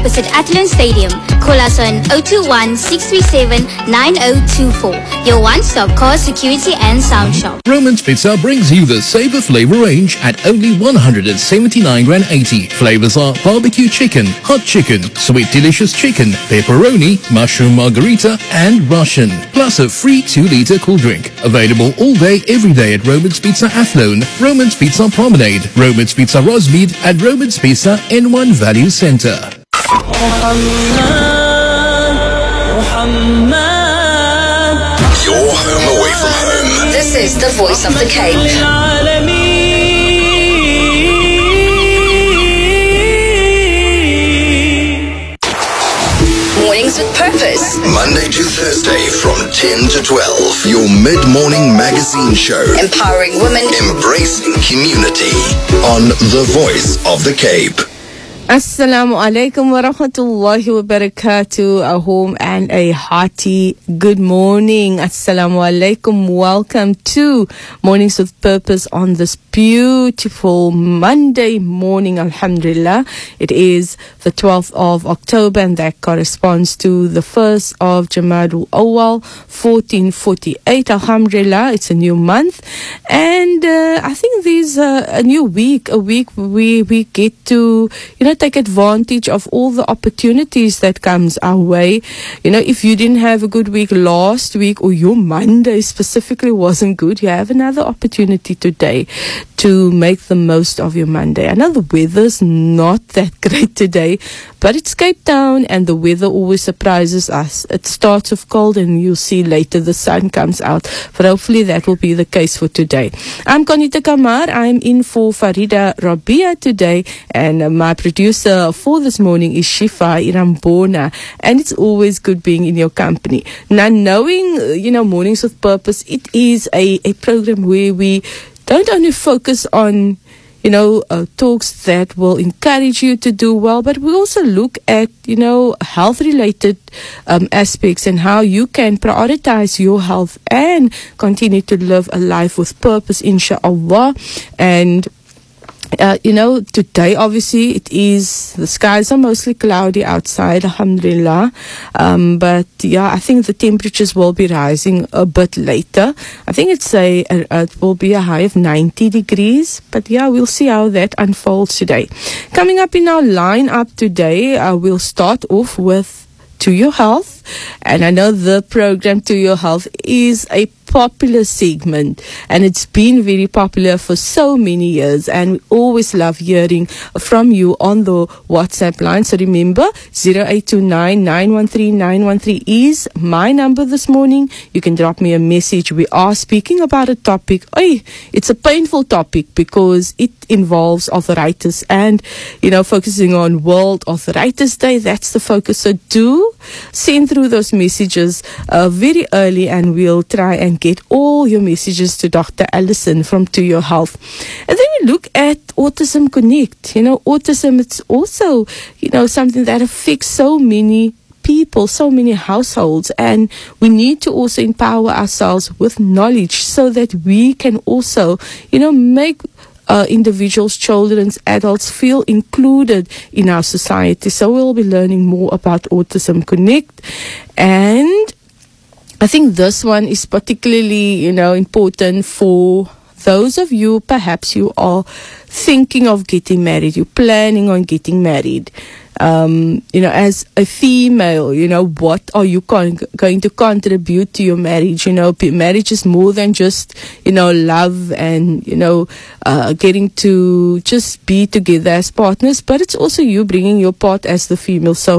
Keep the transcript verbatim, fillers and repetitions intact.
opposite Athlone Stadium. Call us on zero two one, six three seven, nine zero two four. Your one-stop car security and sound shop. Roman's Pizza brings you the Savor Flavor range at only one hundred seventy-nine rand eighty. Flavors are barbecue chicken, hot chicken, sweet delicious chicken, pepperoni, mushroom margarita, and Russian. Plus a free two litre cool drink. Available all day, every day at Roman's Pizza Athlone, Roman's Pizza Promenade, Roman's Pizza Rosmead, and Roman's Pizza N one Value Centre. Your home away from home. This is the Voice of the Cape. Mornings with Purpose. Monday to Thursday from ten to twelve. Your mid-morning magazine show. Empowering women. Embracing community. On The Voice of the Cape. Assalamu alaikum wa rahmatullahi wa barakatuh. A home and a hearty good morning. Assalamu alaikum. Welcome to Mornings with Purpose on this beautiful Monday morning. Alhamdulillah. It is the twelfth of October and that corresponds to the first of Jamadul Awal, fourteen forty-eight. Alhamdulillah. It's a new month. And uh, I think there's a, a new week, a week where we get to, you know, take advantage of all the opportunities that comes our way. You know, if you didn't have a good week last week, or your Monday specifically wasn't good, you have another opportunity today to make the most of your Monday. I know the weather's not that great today, but it's Cape Town and the weather always surprises us. It starts off cold and you'll see later the sun comes out. But hopefully that will be the case for today. I'm Conita Kamar. I'm in for Farida Rabia today, and uh, my producer for this morning is Shifa Irambona, and it's always good being in your company. Now, knowing, uh, you know, Mornings with Purpose, it is a, a program where we don't only focus on, you know, uh, talks that will encourage you to do well, but we also look at, you know, health-related um, aspects and how you can prioritize your health and continue to live a life with purpose, inshallah. And Uh, you know, today obviously it is, the skies are mostly cloudy outside, alhamdulillah, um, but yeah, I think the temperatures will be rising a bit later. I think it's a, a it will be a high of ninety degrees, but yeah, we'll see how that unfolds today. Coming up in our lineup today, uh, we'll start off with To Your Health, and I know the program To Your Health is a popular segment, and it's been very popular for so many years, and we always love hearing from you on the WhatsApp line. So remember, zero eight two nine, nine one three, nine one three is my number this morning. You can drop me a message. We are speaking about a topic. Oy, it's a painful topic because it involves arthritis, and, you know, focusing on World Arthritis Day. That's the focus. So do send through those messages uh, very early, and we'll try and get all your messages to Doctor Allison from To Your Health. And then we look at Autism Connect. You know, autism, it's also, you know, something that affects so many people, so many households, and we need to also empower ourselves with knowledge so that we can also, you know, make Uh, individuals, children, adults feel included in our society. So we'll be learning more about Autism Connect. And I think this one is particularly, you know, important for those of you, perhaps you are thinking of getting married, you're planning on getting married. Um, you know, as a female, you know, what are you con- going to contribute to your marriage? You know, marriage is more than just, you know, love and, you know, uh, getting to just be together as partners, but it's also you bringing your part as the female. So